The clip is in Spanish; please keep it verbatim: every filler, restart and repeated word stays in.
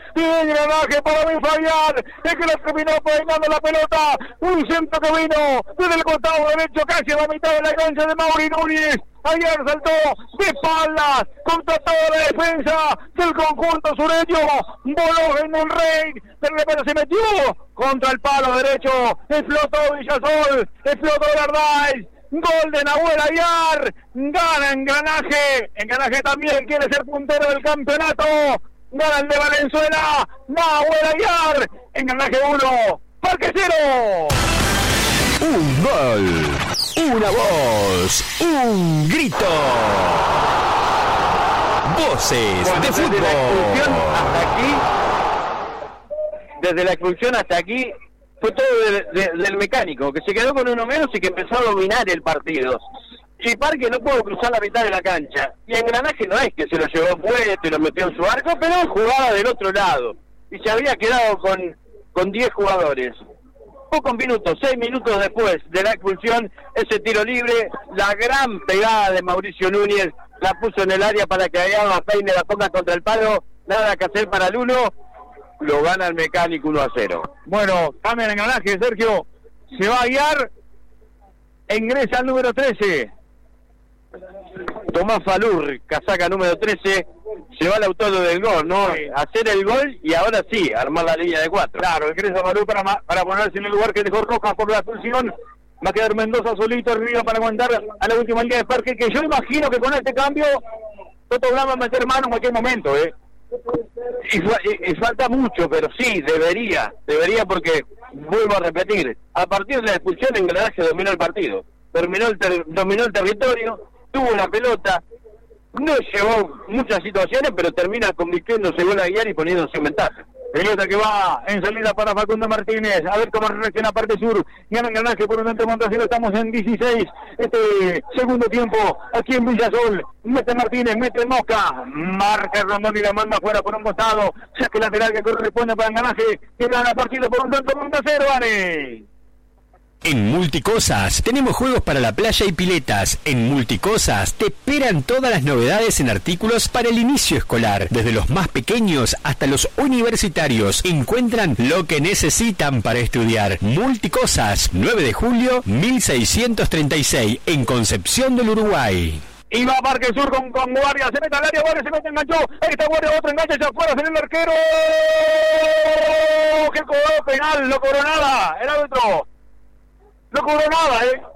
y engranaje para Ben Fabián, es que lo terminó peinando la pelota, un centro que vino desde el costado derecho, casi a la mitad de la cancha de Mauri Núñez. Ayer saltó de espaldas contra toda la defensa del conjunto sureño, voló en el rey, de repente se metió contra el palo derecho, explotó Villasol, explotó Garday. Gol de Nahuel Aguiar, gana Engranaje, Engranaje también quiere ser puntero del campeonato, gana el de Valenzuela, Nahuel Aguiar, Engranaje uno, Parque cero. Un gol, una voz, un grito. Voces bueno, de desde fútbol. La expulsión hasta aquí, desde la expulsión hasta aquí, fue todo de, de, del mecánico, que se quedó con uno menos y que empezó a dominar el partido. Y Parque no pudo cruzar la mitad de la cancha. Y Engranaje no es que se lo llevó puesto y lo metió en su arco, pero jugaba del otro lado. Y se había quedado con, con diez jugadores. Pocos minutos, seis minutos después de la expulsión, ese tiro libre, la gran pegada de Mauricio Núñez, la puso en el área para que Ayala Peine la ponga contra el palo, nada que hacer para el uno, lo gana el Mecánico uno a cero. Bueno, cambia el engranaje, Sergio, se va a guiar, ingresa al número trece. Tomás Falur, casaca número trece, se va el autor del gol, ¿no? Hacer el gol y ahora sí, armar la línea de cuatro. Claro, ingresa Falur para, para ponerse en el lugar que dejó Rojas por la expulsión. Va a quedar Mendoza solito arriba para aguantar a la última línea de Parque, que yo imagino que con este cambio Toto Blanco va a meter mano en cualquier momento, ¿eh? Y, y, y falta mucho, pero sí, debería, debería porque, vuelvo a repetir, a partir de la expulsión Engranaje dominó el partido, dominó el, ter, dominó el territorio, tuvo la pelota, no llevó muchas situaciones, pero termina convirtiéndose en una guía y poniéndose en ventaja. Pelota que va en salida para Facundo Martínez, a ver cómo reacciona parte sur, gana Engranaje por un ante Montasero, estamos en dieciséis, este segundo tiempo, aquí en Villasol, mete Martínez, mete Mosca, marca Rondón y la manda fuera por un costado, saque lateral que corresponde para Engranaje, que gana partido por un tanto Montasero, Vane. En Multicosas tenemos juegos para la playa y piletas. En Multicosas te esperan todas las novedades en artículos para el inicio escolar. Desde los más pequeños hasta los universitarios encuentran lo que necesitan para estudiar. Multicosas, nueve de julio mil seiscientos treinta y seis, en Concepción del Uruguay. Y va Parque Sur con, con Guardia, se mete al área, Guardia se mete, enganchó, ahí está Guardia, otro enganche hacia afuera, sale el arquero, que cobró penal, no cobró nada, el árbitro. No cobró nada, ¿eh?